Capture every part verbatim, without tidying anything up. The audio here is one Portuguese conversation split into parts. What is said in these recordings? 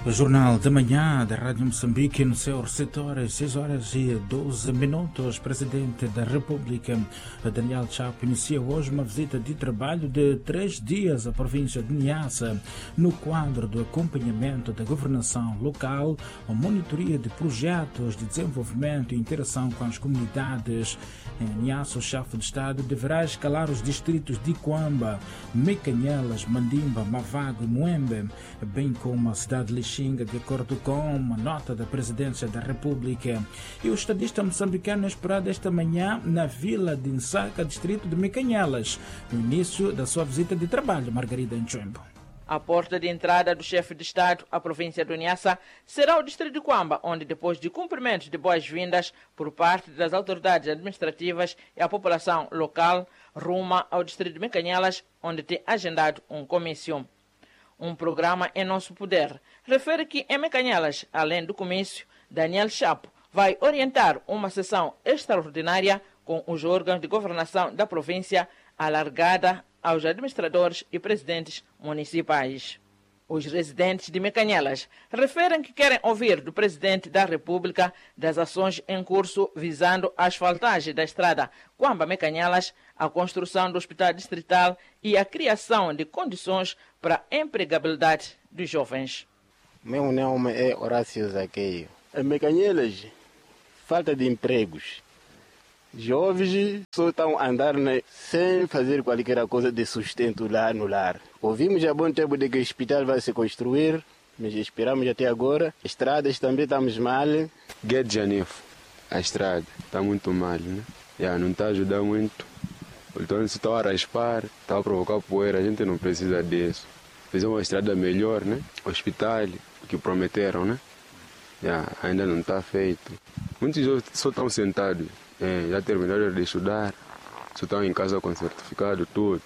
O Jornal da Manhã da Rádio Moçambique, no seu receptor, às seis horas e doze minutos. Presidente da República, Daniel Chapo, inicia hoje uma visita de trabalho de três dias à província de Niassa, no quadro do acompanhamento da governação local, a monitoria de projetos de desenvolvimento e interação com as comunidades. Em Niassa, o chefe de Estado deverá escalar os distritos de Iquamba, Mecanhelas, Mandimba, Mavago e Muembe, bem como a cidade de Lixinga, de acordo com uma nota da Presidência da República. E o estadista moçambicano é esperado esta manhã na vila de Nsaca, distrito de Mecanhelas, no início da sua visita de trabalho. Margarida Nchembo. A porta de entrada do chefe de Estado à província do Niassa será o distrito de Iquamba, onde, depois de cumprimentos de boas-vindas por parte das autoridades administrativas e a população local, ruma ao distrito de Mecanhelas, onde tem agendado um comício. Um programa em nosso poder refere que em Mecanhelas, além do comício, Daniel Chapo vai orientar uma sessão extraordinária com os órgãos de governação da província, alargada aos administradores e presidentes municipais. Os residentes de Mecanhelas referem que querem ouvir do Presidente da República das ações em curso visando a asfaltagem da estrada Iquamba-Mecanhelas, a construção do hospital distrital e a criação de condições para a empregabilidade dos jovens. Meu nome é Horácio Zaqueio. Em Mecanhelas, falta de empregos. Jovens só estão a andar, né, sem fazer qualquer coisa de sustento lá no lar. Ouvimos há bom tempo de que o hospital vai se construir, mas esperamos até agora. Estradas também estamos mal. Guedes Janifo, a estrada está muito mal, né? Já não está ajudando muito. Então, se está a raspar, está a provocar poeira, a gente não precisa disso. Fazer uma estrada melhor, né? Hospital, o que prometeram, né? Já, ainda não está feito. Muitos jovens só estão sentados. É, já terminaram de estudar, só estão em casa com certificado, tudo.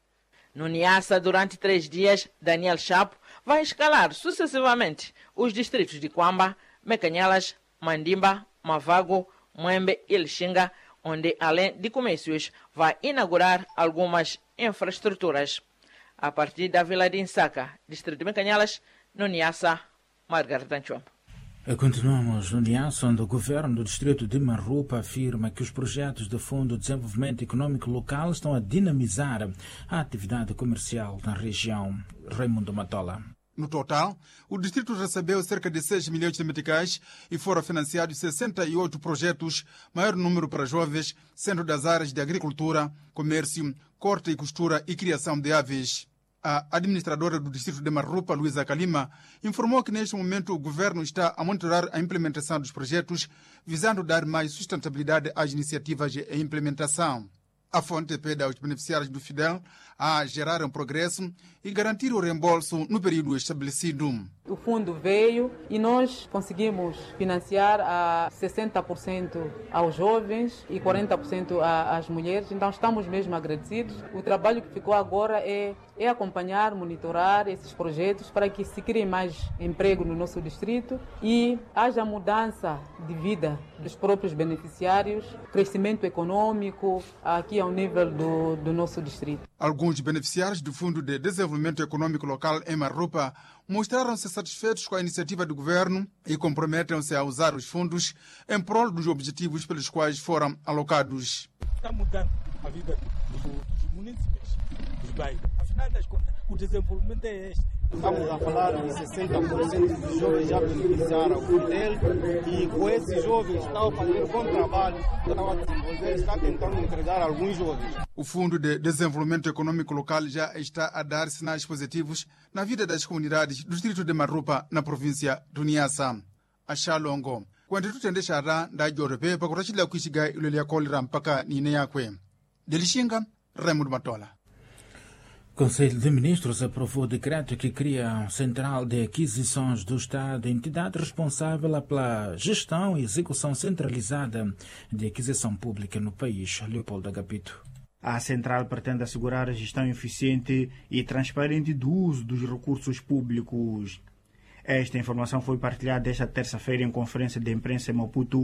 No Niassa, durante três dias, Daniel Chapo vai escalar sucessivamente os distritos de Iquamba, Mecanhelas, Mandimba, Mavago, Muembe e Lixinga, onde, além de comícios, vai inaugurar algumas infraestruturas. A partir da vila de Nsaca, distrito de Mecanhelas, no Niassa, Margarida Nchombo. Continuamos no Niassa, onde o governo do distrito de Marrupa afirma que os projetos do Fundo de Desenvolvimento Econômico Local estão a dinamizar a atividade comercial na região. Raimundo Matola. No total, o distrito recebeu cerca de seis milhões de meticais e foram financiados sessenta e oito projetos, maior número para jovens, sendo das áreas de agricultura, comércio, corte e costura e criação de aves. A administradora do distrito de Marrupa, Luísa Kalima, informou que neste momento o governo está a monitorar a implementação dos projetos, visando dar mais sustentabilidade às iniciativas de implementação. A fonte pede aos beneficiários do Fidel a gerar um progresso e garantir o reembolso no período estabelecido. O fundo veio e nós conseguimos financiar a sessenta por cento aos jovens e quarenta por cento às mulheres, então estamos mesmo agradecidos. O trabalho que ficou agora é, é acompanhar, monitorar esses projetos para que se crie mais emprego no nosso distrito e haja mudança de vida dos próprios beneficiários, crescimento econômico aqui ao nível do, do nosso distrito. Alguns beneficiários do Fundo de Desenvolvimento Econômico Local em Marrupa mostraram-se satisfeitos com a iniciativa do governo e comprometem-se a usar os fundos em prol dos objetivos pelos quais foram alocados. Está mudando a vida dos, dos municípios, dos bairros. Afinal das contas, o desenvolvimento é este. Estamos a falar de sessenta por cento dos jovens já beneficiaram o Fidel e com esses jovens estão a fazer um bom trabalho, estão a desenvolver, está tentando entregar alguns jovens. O Fundo de Desenvolvimento Econômico Local já está a dar sinais positivos na vida das comunidades do distrito de Marrupa, na província do Niassa. Axalongo. Quando tu tende xará da Jorpe, para corrigir o que chega e o colira mpaka ni neakwe. Delixinga, Raimundo Matola. O Conselho de Ministros aprovou o decreto que cria a Central de Aquisições do Estado, entidade responsável pela gestão e execução centralizada de aquisição pública no país. Leopoldo Agapito. A central pretende assegurar a gestão eficiente e transparente do uso dos recursos públicos. Esta informação foi partilhada esta terça-feira em conferência de imprensa em Maputo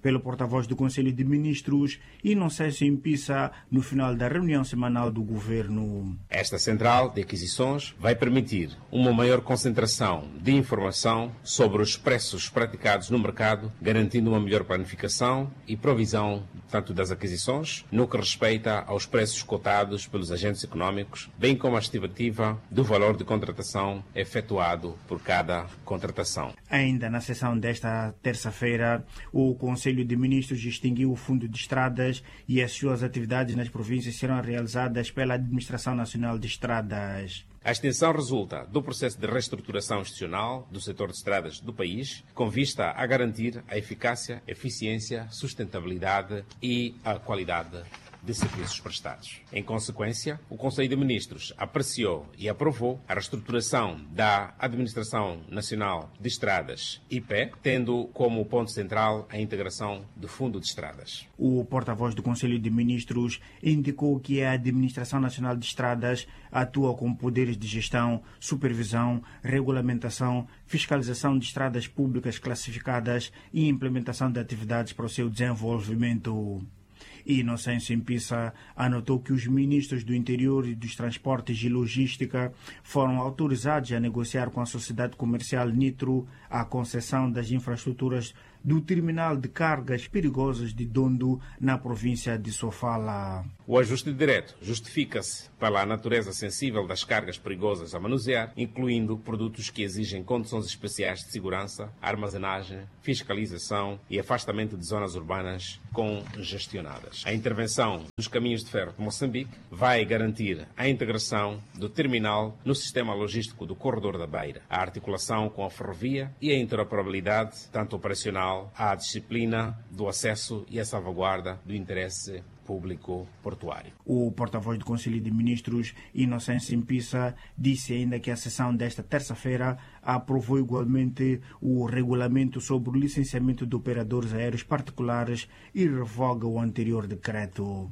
pelo porta-voz do Conselho de Ministros, Inocêncio Impissa, no final da reunião semanal do Governo. Esta central de aquisições vai permitir uma maior concentração de informação sobre os preços praticados no mercado, garantindo uma melhor planificação e provisão tanto das aquisições, no que respeita aos preços cotados pelos agentes econômicos, bem como a estimativa do valor de contratação efetuado por cada contratação. Ainda na sessão desta terça-feira, o Conselho de Ministros distinguiu o Fundo de Estradas e as suas atividades nas províncias serão realizadas pela Administração Nacional de Estradas. A extensão resulta do processo de reestruturação institucional do setor de estradas do país, com vista a garantir a eficácia, eficiência, sustentabilidade e a qualidade de serviços prestados. Em consequência, o Conselho de Ministros apreciou e aprovou a reestruturação da Administração Nacional de Estradas, I P E, tendo como ponto central a integração do Fundo de Estradas. O porta-voz do Conselho de Ministros indicou que a Administração Nacional de Estradas atua com poderes de gestão, supervisão, regulamentação, fiscalização de estradas públicas classificadas e implementação de atividades para o seu desenvolvimento. Inocêncio Impissa anotou que os ministros do Interior e dos Transportes e Logística foram autorizados a negociar com a sociedade comercial Nitro a concessão das infraestruturas do terminal de cargas perigosas de Dondo, na província de Sofala. O ajuste direto justifica-se pela natureza sensível das cargas perigosas a manusear, incluindo produtos que exigem condições especiais de segurança, armazenagem, fiscalização e afastamento de zonas urbanas congestionadas. A intervenção dos caminhos de ferro de Moçambique vai garantir a integração do terminal no sistema logístico do Corredor da Beira, a articulação com a ferrovia e a interoperabilidade, tanto operacional, à disciplina do acesso e a salvaguarda do interesse público portuário. O porta-voz do Conselho de Ministros, Inocêncio Impissa, disse ainda que a sessão desta terça-feira aprovou igualmente o regulamento sobre o licenciamento de operadores aéreos particulares e revoga o anterior decreto.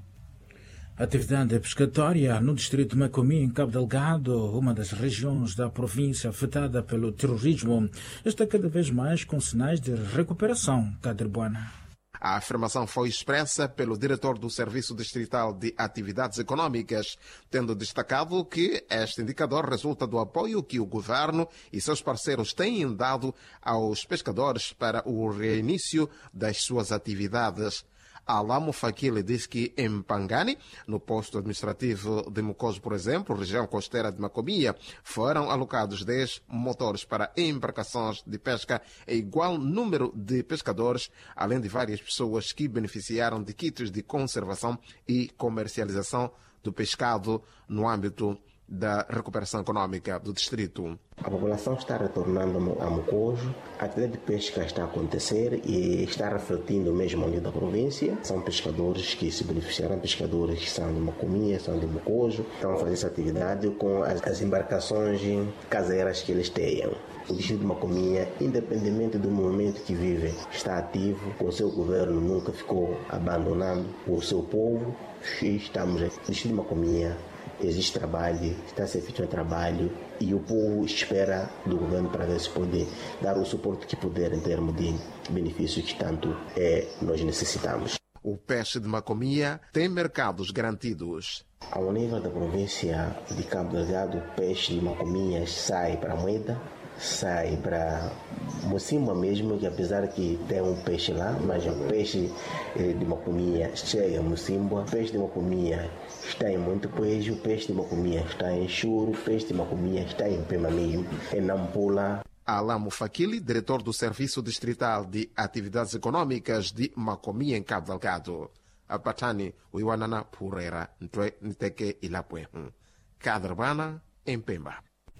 Atividade pescatória no distrito de Macomia, em Cabo Delgado, uma das regiões da província afetada pelo terrorismo, está cada vez mais com sinais de recuperação. Cadrebuana. A afirmação foi expressa pelo diretor do Serviço Distrital de Atividades Econômicas, tendo destacado que este indicador resulta do apoio que o governo e seus parceiros têm dado aos pescadores para o reinício das suas atividades. Alamo Fakili diz que em Pangani, no posto administrativo de Mucojo, por exemplo, região costeira de Macomia, foram alocados dez motores para embarcações de pesca e igual número de pescadores, além de várias pessoas que beneficiaram de kits de conservação e comercialização do pescado no âmbito da recuperação econômica do distrito. A população está retornando a Mucojo, a atividade de pesca está a acontecer e está refletindo mesmo ali da província. São pescadores que se beneficiaram, pescadores que são de Macomia, são de Mucojo, estão a fazer essa atividade com as, as embarcações caseiras que eles tenham. O distrito de Macomia, independentemente do momento que vive, está ativo, o seu governo nunca ficou abandonando o seu povo e estamos aqui. O distrito de Macomia existe trabalho, está a ser feito um trabalho e o povo espera do governo para ver se pode dar o suporte que puder em termos de benefícios que tanto é, nós necessitamos. O peixe de Macomia tem mercados garantidos. Ao nível da província de Cabo Delgado, o peixe de Macomia sai para a Moeda, sai para Mocimba mesmo, que apesar que tem um peixe lá, mas o peixe de Macomia chega a Mocimba, o peixe de Macomia está em Montepuejo, o peixe de Macomia está em Churo, o peixe de Macomia está em Pema mesmo, em Nampula. Alamo Fakili, diretor do Serviço Distrital de Atividades Econômicas de Macomia, em Cabo Delgado. A Patani, o Iwanana Purera, Nteke Ilapue. Cadrabana, em Pemba.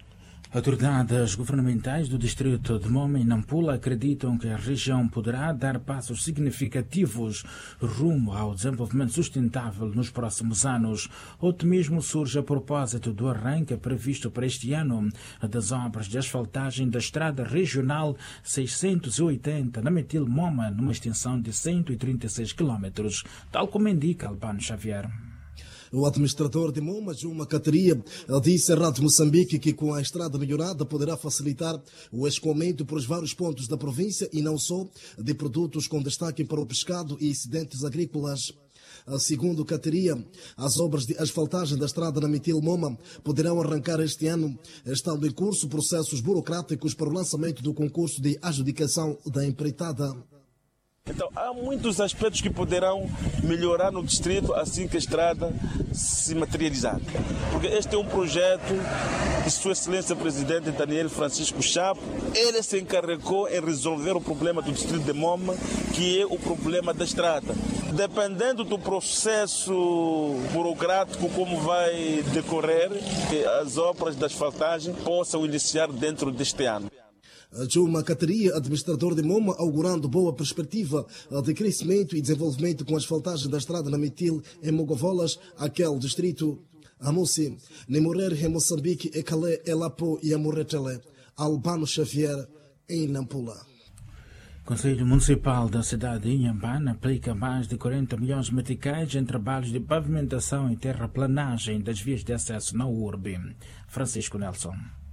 Autoridades governamentais do distrito de Moma e Nampula acreditam que a região poderá dar passos significativos rumo ao desenvolvimento sustentável nos próximos anos. O otimismo surge a propósito do arranque previsto para este ano das obras de asfaltagem da estrada regional seiscentos e oitenta na Metil Moma, numa extensão de cento e trinta e seis quilômetros, tal como indica Albano Xavier. O administrador de Moma, Juma Cateria, disse à Rádio Moçambique que com a estrada melhorada poderá facilitar o escoamento por os vários pontos da província e não só de produtos com destaque para o pescado e excedentes agrícolas. Segundo Cateria, as obras de asfaltagem da estrada na Mitil-Moma poderão arrancar este ano. Estão em curso processos burocráticos para o lançamento do concurso de adjudicação da empreitada. Então, há muitos aspectos que poderão melhorar no distrito assim que a estrada se materializar. Porque este é um projeto de Sua Excelência Presidente Daniel Francisco Chapo. Ele se encarregou em resolver o problema do distrito de Moma, que é o problema da estrada. Dependendo do processo burocrático, como vai decorrer, que as obras de asfaltagem possam iniciar dentro deste ano. Juma Cateria, administrador de Moma, augurando boa perspectiva de crescimento e desenvolvimento com a asfaltagem da estrada na Mitil em Mogovolas, aquele distrito. Amosi, Nemorer, em Moçambique, e Calé, Elapo e Amoretele, Albano Xavier, em Nampula. O Conselho Municipal da cidade de Inhambane aplica mais de quarenta milhões de meticais em trabalhos de pavimentação e terraplanagem das vias de acesso na urbe. Francisco Nelson.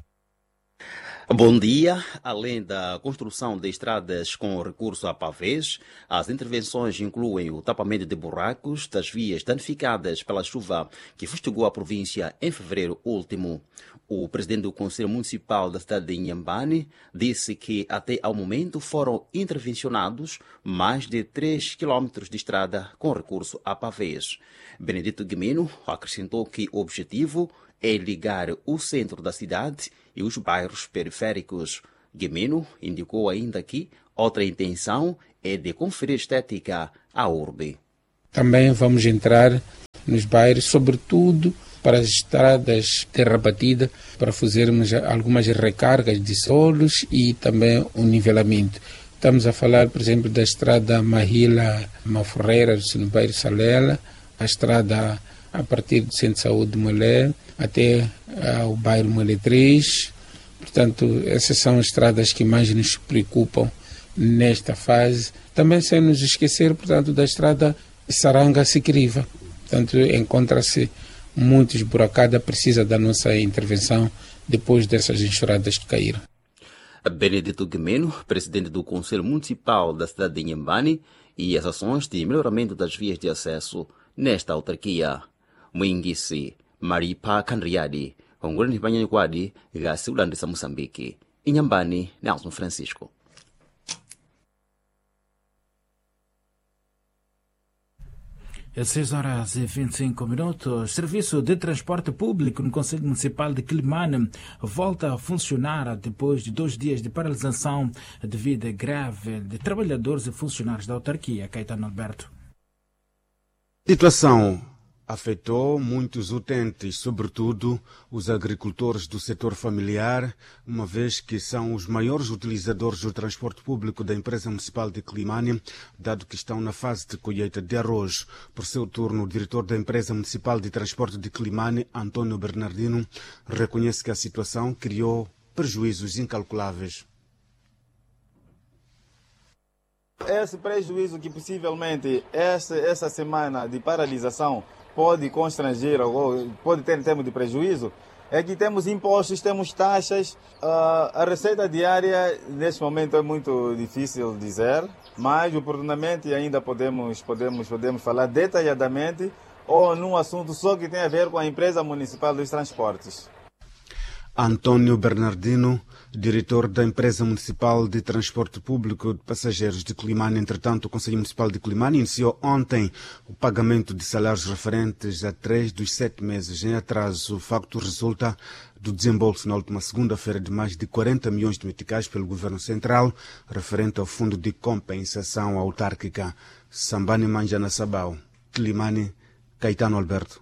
Bom dia. Além da construção de estradas com recurso a pavês, as intervenções incluem o tapamento de buracos das vias danificadas pela chuva que fustigou a província em fevereiro último. O presidente do Conselho Municipal da cidade de Inhambane disse que até ao momento foram intervencionados mais de três quilômetros de estrada com recurso a pavês. Benedito Guimino acrescentou que o objetivo é ligar o centro da cidade e os bairros periféricos. Guimino indicou ainda que outra intenção é de conferir estética à urbe. Também vamos entrar nos bairros, sobretudo para as estradas terra batida, para fazermos algumas recargas de solos e também um nivelamento. Estamos a falar, por exemplo, da estrada Mahila-Maforreira, no bairro Salela, a estrada a partir do Centro de Saúde de Molé até ao bairro Molé três. Portanto, essas são as estradas que mais nos preocupam nesta fase. Também sem nos esquecer, portanto, da estrada Saranga-Sicriva. Portanto, encontra-se muito esburacada, precisa da nossa intervenção depois dessas enxurradas que caíram. Benedito Guimeno, presidente do Conselho Municipal da cidade de Inhambane, e as ações de melhoramento das vias de acesso nesta autarquia. Mwingisi, Maripa Canriadi, Ongolani Banyanyikwadi, Gasiulandisa Moçambique, Inhambane, Nelson Francisco. Às seis horas e vinte e cinco minutos, Serviço de Transporte Público no Conselho Municipal de Quilimane volta a funcionar depois de dois dias de paralisação devido à greve de trabalhadores e funcionários da autarquia. Caetano Alberto. A situação afetou muitos utentes, sobretudo os agricultores do setor familiar, uma vez que são os maiores utilizadores do transporte público da empresa municipal de Quilimane, dado que estão na fase de colheita de arroz. Por seu turno, o diretor da empresa municipal de transporte de Quilimane, Antônio Bernardino, reconhece que a situação criou prejuízos incalculáveis. Esse prejuízo que possivelmente essa, essa semana de paralisação pode constranger ou pode ter em termos de prejuízo, é que temos impostos, temos taxas. Uh, a receita diária neste momento é muito difícil dizer, mas oportunamente ainda podemos, podemos, podemos falar detalhadamente ou num assunto só que tem a ver com a empresa municipal dos transportes. Antônio Bernardino, diretor da empresa municipal de transporte público de passageiros de Quilimane. Entretanto, o Conselho Municipal de Quilimane iniciou ontem o pagamento de salários referentes a três dos sete meses em atraso. O facto resulta do desembolso na última segunda-feira de mais de quarenta milhões de meticais pelo Governo Central, referente ao Fundo de Compensação Autárquica. Sambani Manjana Sabau, Quilimane, Caetano Alberto.